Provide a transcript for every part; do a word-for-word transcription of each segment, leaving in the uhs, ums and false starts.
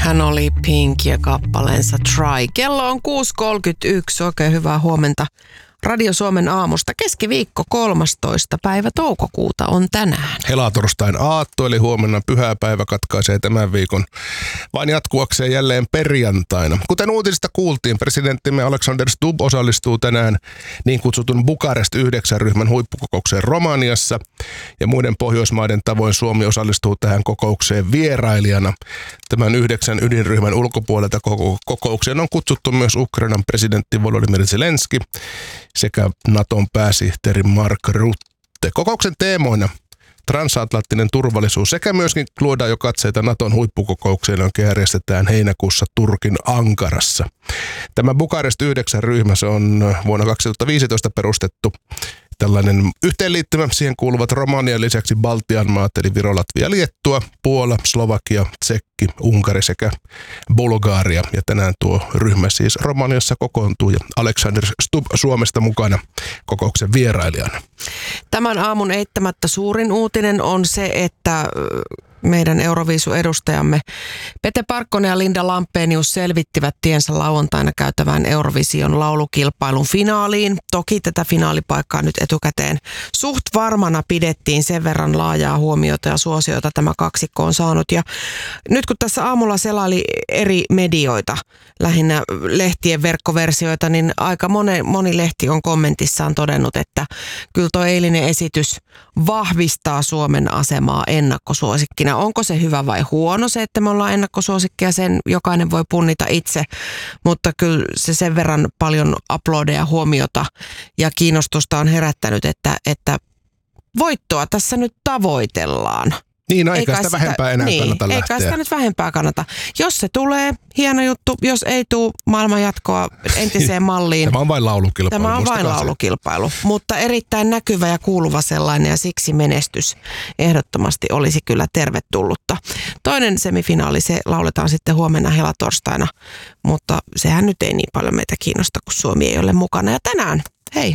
Hän oli Pink ja kappaleensa Try. Kello on kuusi kolmekymmentäyksi. Oikein hyvää huomenta Radio Suomen aamusta. Keskiviikko kolmastoista päivä toukokuuta on tänään. Helatorstain aatto eli huomenna pyhäpäivä katkaisee tämän viikon vain jatkuakseen jälleen perjantaina. Kuten uutisista kuultiin, presidenttimme Alexander Stubb osallistuu tänään niin kutsutun Bukarest yhdeksän ryhmän huippukokoukseen Romaniassa. Ja muiden Pohjoismaiden tavoin Suomi osallistuu tähän kokoukseen vierailijana. Tämän yhdeksän ydinryhmän ulkopuolelta kokoukseen on kutsuttu myös Ukrainan presidentti Volodymyr Zelenski sekä Naton pääsihteeri Mark Rutte. Kokouksen teemoina transatlanttinen turvallisuus sekä myöskin luodaan jo katseita Naton huippukokoukseen, jonka järjestetään heinäkuussa Turkin Ankarassa. Tämä Bukarest yhdeksän ryhmä, se on vuonna kaksituhattaviisitoista perustettu tällainen yhteenliittymä. Siihen kuuluvat Romanian lisäksi Baltian maat eli Viro, Latvia, Liettua, Puola, Slovakia, Tsekki, Unkari sekä Bulgaria. Ja tänään tuo ryhmä siis Romaniassa kokoontuu ja Alexander Stubb Suomesta mukana kokouksen vierailijana. Tämän aamun eittämättä suurin uutinen on se, että meidän Euroviisu-edustajamme Pete Parkkonen ja Linda Lampenius selvittivät tiensä lauantaina käytävään Eurovision laulukilpailun finaaliin. Toki tätä finaalipaikkaa nyt etukäteen suht varmana pidettiin, sen verran laajaa huomiota ja suosiota tämä kaksikko on saanut. Ja nyt kun tässä aamulla selaili eri medioita, lähinnä lehtien verkkoversioita, niin aika moni, moni lehti on kommentissaan todennut, että kyllä tuo eilinen esitys vahvistaa Suomen asemaa ennakkosuosikkina. Onko se hyvä vai huono se, että me ollaan ennakkosuosikkia, sen jokainen voi punnita itse, mutta kyllä se sen verran paljon uploadeja, huomiota ja kiinnostusta on herättänyt, että, että voittoa tässä nyt tavoitellaan. Niin, no eikä, eikä sitä vähempää enää niin, kannata lähteä. Eikä sitä nyt vähempää kannata. Jos se tulee, hieno juttu. Jos ei tule maailman jatkoa entiseen malliin. Tämä on vain laulukilpailu. Tämä on vain laulukilpailu, mutta erittäin näkyvä ja kuuluva sellainen ja siksi menestys ehdottomasti olisi kyllä tervetullutta. Toinen semifinaali, se lauletaan sitten huomenna helatorstaina, mutta sehän nyt ei niin paljon meitä kiinnosta, kun Suomi ei ole mukana. Ja tänään, hei,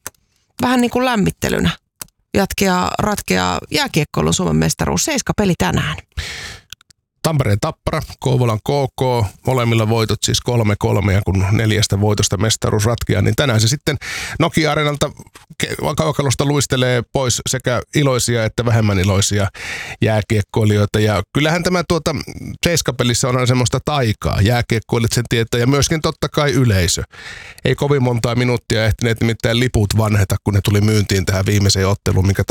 vähän niin kuin lämmittelynä. Jatkeaa, ratkeaa jääkiekkoilun Suomen mestaruus. Seiska peli tänään. Tampereen Tappara, Kouvolan K K, molemmilla voitot siis kolme kolme ja kun neljästä voitosta mestaruus ratkeaa, niin tänään se sitten Nokia-areenalta kaukalosta luistelee pois sekä iloisia että vähemmän iloisia jääkiekkoilijoita. Ja kyllähän tämä tuota Seiska-pelissä on semmoista taikaa. Jääkiekkoilijat sen tietää ja myöskin totta kai yleisö. Ei kovin montaa minuuttia ehtineet nimittäin liput vanheta, kun ne tuli myyntiin tähän viimeiseen otteluun, mikä